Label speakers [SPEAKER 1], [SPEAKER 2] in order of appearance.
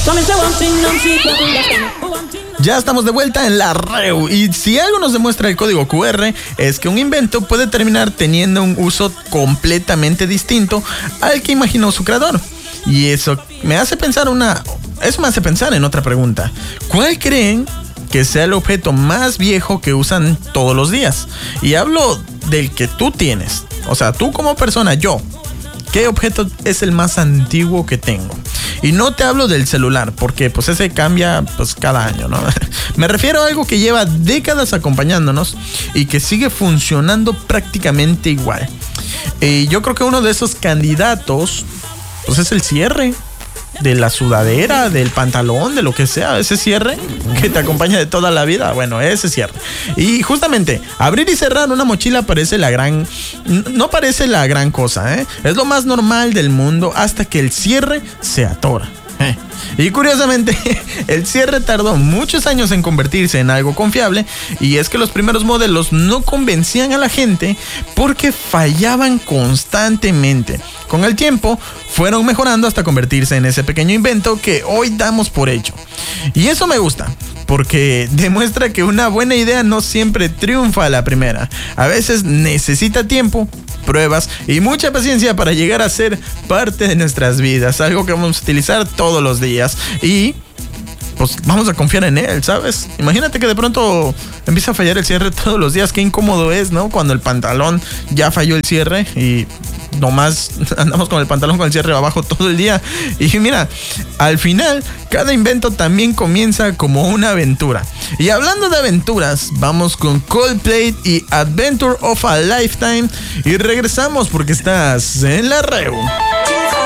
[SPEAKER 1] Ya estamos de vuelta en la REU y si algo nos demuestra el código QR es que un invento puede terminar teniendo un uso completamente distinto al que imaginó su creador. Y eso me hace pensar en otra pregunta. ¿Cuál creen que sea el objeto más viejo que usan todos los días? Y hablo del que tú tienes. O sea, tú como persona, yo. ¿Qué objeto es el más antiguo que tengo? Y no te hablo del celular, porque pues ese cambia pues cada año, ¿no? Me refiero a algo que lleva décadas acompañándonos y que sigue funcionando prácticamente igual. Y yo creo que uno de esos candidatos pues es el cierre de la sudadera, del pantalón, de lo que sea, ese cierre que te acompaña de toda la vida. Bueno, ese cierre. Y justamente, abrir y cerrar una mochila no parece la gran cosa, ¿eh? Es lo más normal del mundo hasta que el cierre se atora. Y curiosamente, el cierre tardó muchos años en convertirse en algo confiable, y es que los primeros modelos no convencían a la gente porque fallaban constantemente. Con el tiempo, fueron mejorando hasta convertirse en ese pequeño invento que hoy damos por hecho. Y eso me gusta, porque demuestra que una buena idea no siempre triunfa a la primera. A veces necesita tiempo, pruebas y mucha paciencia para llegar a ser parte de nuestras vidas, algo que vamos a utilizar todos los días y pues vamos a confiar en él, ¿sabes? Imagínate que de pronto empieza a fallar el cierre todos los días, qué incómodo es, ¿no? Cuando el pantalón ya falló el cierre y nomás andamos con el pantalón con el cierre abajo todo el día. Y mira, al final cada invento también comienza como una aventura. Y hablando de aventuras, vamos con Coldplay y Adventure of a Lifetime y regresamos porque estás en la REU.